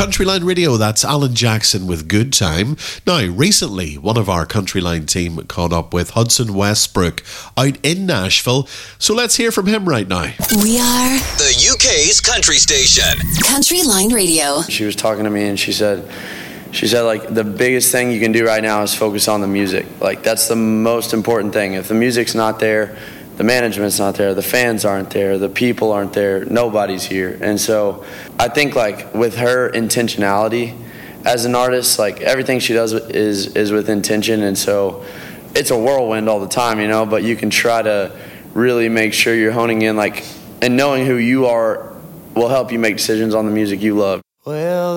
Countryline Radio, that's Alan Jackson with Good Time. Now, recently, one of our Countryline team caught up with Hudson Westbrook out in Nashville. So let's hear from him right now. We are the UK's country station. Countryline Radio. She was talking to me and she said, like, the biggest thing you can do right now is focus on the music. Like, that's the most important thing. If the music's not there, the management's not there, the fans aren't there, the people aren't there, nobody's here. And so I think, like, with her intentionality as an artist, like, everything she does is with intention. And so it's a whirlwind all the time, you know, but you can try to really make sure you're honing in, like, and knowing who you are will help you make decisions on the music you love. Well,